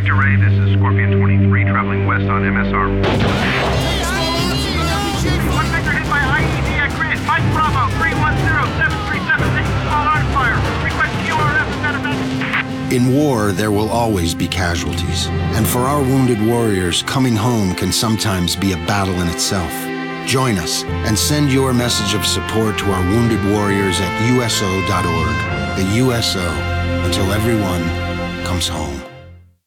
Victor Ray, this is Scorpion 23 traveling west on MSR. One Victor hit by IED at grid. Mike Bravo, 310737, taking small arms fire. Request QRF and medevac. In war, there will always be casualties. And for our wounded warriors, coming home can sometimes be a battle in itself. Join us and send your message of support to our wounded warriors at USO.org. The USO, until everyone comes home.